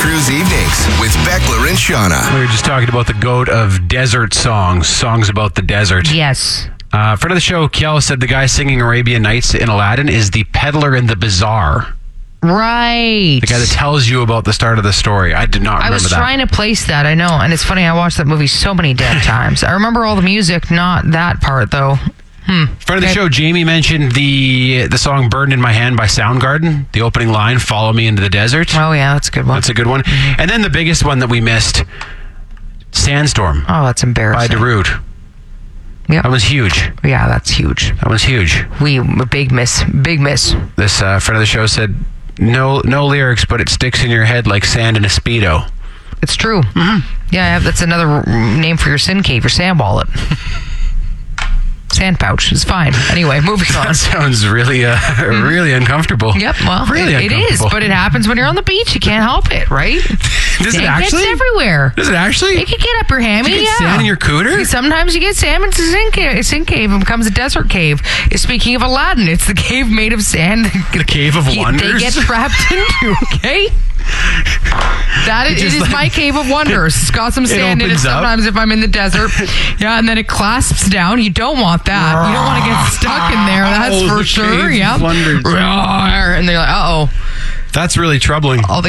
Cruise Evenings with Beckler and Shauna. We were just talking about the GOAT of desert songs about the desert. Yes. Friend of the show, Kiel, said the guy singing Arabian Nights in Aladdin is the peddler in the bazaar. Right. The guy that tells you about the start of the story. I did not remember that. I was trying to place that, I know. And it's funny, I watched that movie so many damn times. I remember all the music, not that part, though. Friend of the show, Jamie, mentioned the song Burned in My Hand by Soundgarden. The opening line, Follow Me into the Desert. Oh, yeah, that's a good one. That's a good one. Mm-hmm. And then the biggest one that we missed, Sandstorm. Oh, that's embarrassing. By Darude. Yep. That was huge. Yeah, that's huge. That was huge. Big miss. Big miss. This friend of the show said, no lyrics, but it sticks in your head like sand in a Speedo. It's true. Mm-hmm. Yeah, that's another name for your sin cave, your sand wallet. Sand pouch is fine. Anyway, moving on. That sounds really, really uncomfortable. Yep, well, really it is, but it happens when you're on the beach. You can't help it, right? Does it actually? It's everywhere. Does it actually? It can get up your hammy, you get sand in your cooter? Sometimes you get sand. It's a sin cave. It becomes a desert cave. Speaking of Aladdin, it's the cave made of sand. The Cave of Wonders? They get trapped into, okay? It is like, my cave of wonders. It's got some sand in it sometimes if I'm in the desert. Yeah, and then it clasps down. You don't want that. You don't want to get stuck in there. That's for sure. Yeah. And they're like, uh-oh. That's really troubling.